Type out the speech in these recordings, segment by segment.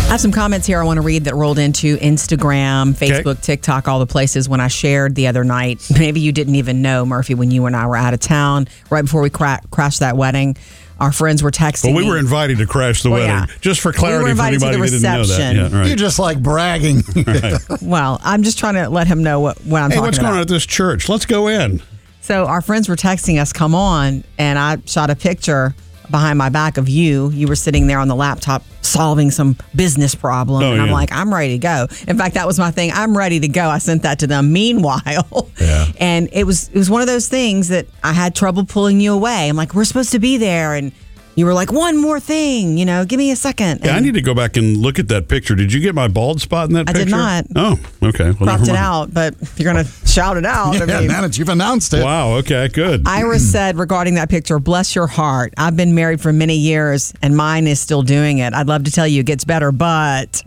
I have some comments here I want to read that rolled into Instagram, Facebook, TikTok, all the places when I shared the other night. Maybe you didn't even know, Murphy, when you and I were out of town right before we crashed that wedding. Our friends were texting we were invited to crash the wedding. Yeah. Just for clarity for anybody who didn't know that. Yeah, right. You just like bragging. Right. Well, I'm just trying to let him know what I'm talking about. Hey, what's going on at this church? Let's go in. So our friends were texting us, come on, and I shot a picture behind my back of you. You were sitting there on the laptop solving some business problem. And I'm like, I'm ready to go. In fact, that was my thing. I'm ready to go. I sent that to them. Meanwhile, and it was one of those things that I had trouble pulling you away. I'm like, we're supposed to be there. And you were like, one more thing, give me a second. Yeah, I need to go back and look at that picture. Did you get my bald spot in that picture? I did not. Oh, okay. Well, cropped it out, but if you're going to shout it out. Now that you've announced it. Wow, okay, good. Iris said regarding that picture, bless your heart. I've been married for many years, and mine is still doing it. I'd love to tell you it gets better, but...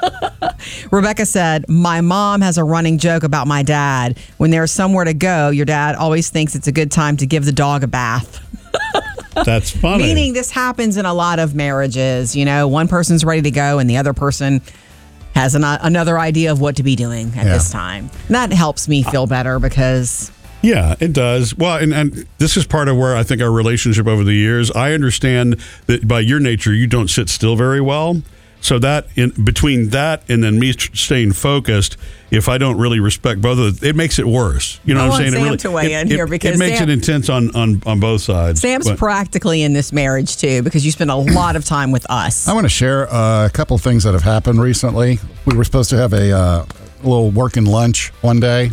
Rebecca said, my mom has a running joke about my dad. When there's somewhere to go, your dad always thinks it's a good time to give the dog a bath. That's funny. Meaning this happens in a lot of marriages. One person's ready to go and the other person has another idea of what to be doing at this time. And that helps me feel better because... Yeah, it does. Well, and this is part of where I think our relationship over the years, I understand that by your nature, you don't sit still very well. So that between that and then me staying focused, if I don't really respect both of them, it makes it worse. You know what I'm saying? Sam to weigh in here because it makes it intense on both sides. Sam's practically in this marriage too because you spend a lot of time with us. I want to share a couple of things that have happened recently. We were supposed to have a little working lunch one day,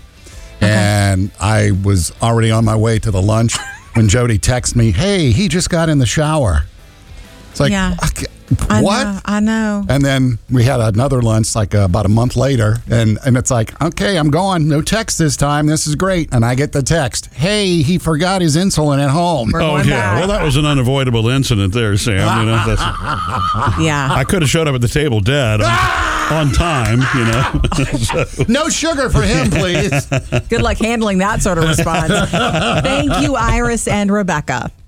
and I was already on my way to the lunch when Jody texted me, "Hey, he just got in the shower." It's like, what? I know. And then we had another lunch like about a month later, and it's like, okay, I'm going. No text this time. This is great. And I get the text, hey, he forgot his insulin at home. Oh, yeah. Back. Well, that was an unavoidable incident there, Sam. Yeah. I could have showed up at the table dead on time, So. No sugar for him, please. Good luck handling that sort of response. Thank you, Iris and Rebecca.